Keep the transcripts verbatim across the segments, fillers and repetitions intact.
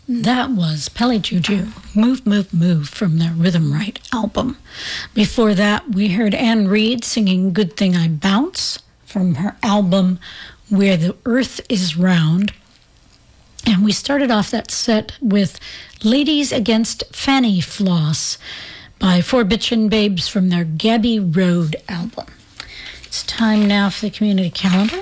That was Pele Juju, Move, Move, Move from their Rhythm Right album. Before that, we heard Anne Reid singing Good Thing I Bounce from her album Where the Earth is Round. And we started off that set with Ladies Against Fanny Floss by Four Bitchin' Babes from their Gabby Road album. It's time now for the community calendar.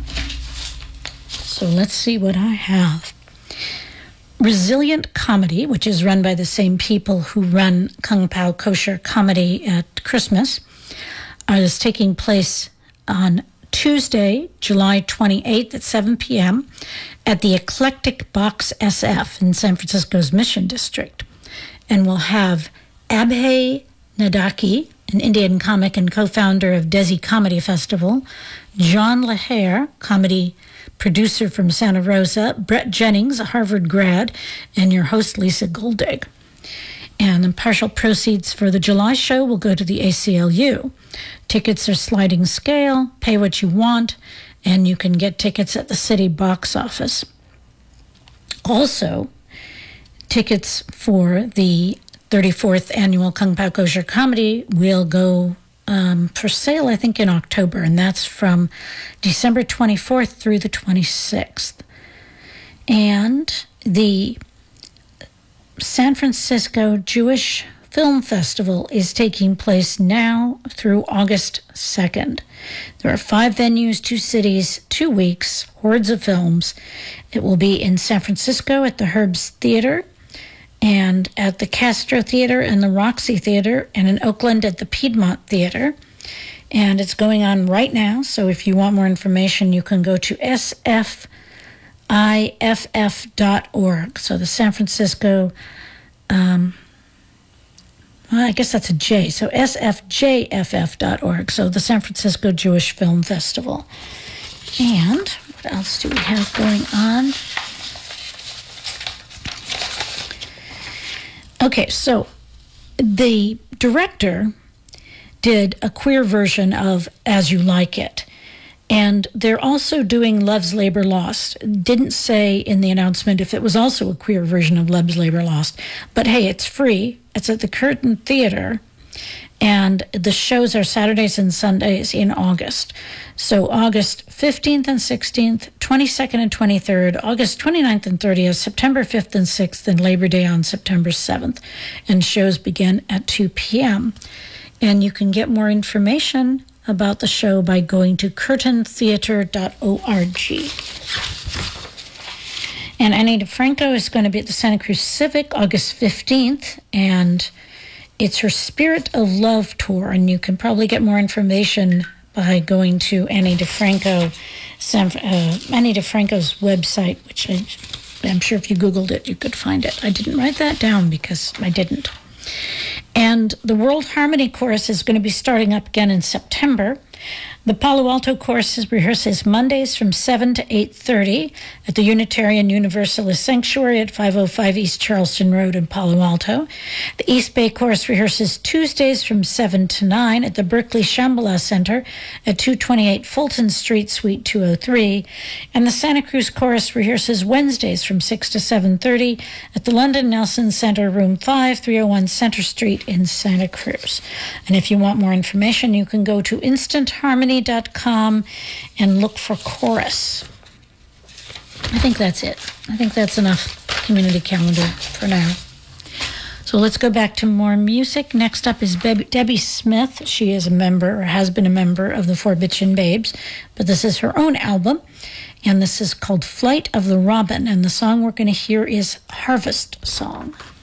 So let's see what I have. Resilient Comedy, which is run by the same people who run Kung Pao Kosher Comedy at Christmas, is taking place on Tuesday, July twenty-eighth at seven p.m. at the Eclectic Box S F in San Francisco's Mission District. And we'll have Abhay Nadaki, an Indian comic and co-founder of Desi Comedy Festival, John LaHare, comedy producer from Santa Rosa, Brett Jennings, a Harvard grad, and your host, Lisa Goldig. And the partial proceeds for the July show will go to the A C L U. Tickets are sliding scale, pay what you want, and you can get tickets at the city box office. Also, tickets for the thirty-fourth annual Kung Pao Kosher Comedy will go um, for sale, I think, in October, and that's from December twenty-fourth through the twenty-sixth. And the San Francisco Jewish Film Festival is taking place now through August second. There are five venues, two cities, two weeks, hordes of films. It will be in San Francisco at the Herbst Theater, and at the Castro Theater and the Roxy Theater, and in Oakland at the Piedmont Theater. And it's going on right now, so if you want more information, you can go to S F I F F dot org. So the San Francisco, um, well, I guess that's a J, so S F J F F dot org, so the San Francisco Jewish Film Festival. And what else do we have going on? Okay, so the director did a queer version of As You Like It, and they're also doing Love's Labor Lost. Didn't say in the announcement if it was also a queer version of Love's Labor Lost, but hey, it's free. It's at the Curtin Theater, and the shows are Saturdays and Sundays in August. So August fifteenth and sixteenth, twenty-second and twenty-third, August twenty-ninth and thirtieth, September fifth and sixth, and Labor Day on September seventh. And shows begin at two p.m. And you can get more information about the show by going to curtain theater dot org. And Annie DeFranco is going to be at the Santa Cruz Civic August fifteenth, and it's her Spirit of Love tour, and you can probably get more information by going to Annie DeFranco, uh, Annie DeFranco's website, which I, I'm sure if you Googled it, you could find it. I didn't write that down because I didn't. And the World Harmony Chorus is going to be starting up again in September. The Palo Alto Chorus rehearses Mondays from seven to eight thirty at the Unitarian Universalist Sanctuary at five oh five East Charleston Road in Palo Alto. The East Bay Chorus rehearses Tuesdays from seven to nine at the Berkeley Shambhala Center at two twenty-eight Fulton Street, Suite two oh three. And the Santa Cruz Chorus rehearses Wednesdays from six to seven thirty at the London Nelson Center, Room five, three oh one Center Street in Santa Cruz. And if you want more information, you can go to instant harmony dot com and look for chorus. I think that's it. I think that's enough community calendar for now. So let's go back to more music. Next up is Be- Debbie Smith. She is a member, or has been a member, of the Four Bitchin' Babes, but this is her own album, and this is called Flight of the Robin, and the song we're going to hear is Harvest Song.